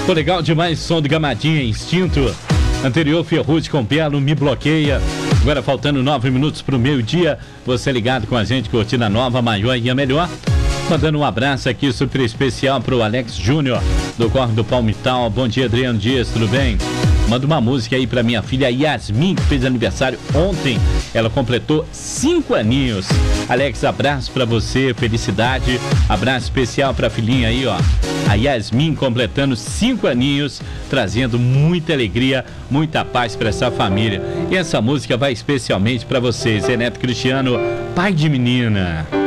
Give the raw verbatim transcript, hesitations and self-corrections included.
Ficou legal demais, som do Gamadinha, Instinto. Anterior, Ferrugem com Belo, Me Bloqueia. Agora faltando nove minutos para o meio-dia. Você ligado com a gente, curtindo a nova, maior e a melhor. Mandando um abraço aqui super especial para o Alex Júnior, do Corre do Palmital. Bom dia, Adriano Dias, tudo bem? Manda uma música aí para minha filha Yasmin, que fez aniversário ontem. Ela completou cinco aninhos. Alex, abraço para você, felicidade. Abraço especial para a filhinha aí, ó. A Yasmin completando cinco aninhos, trazendo muita alegria, muita paz para essa família. E essa música vai especialmente para vocês, Zé Neto Cristiano, pai de menina.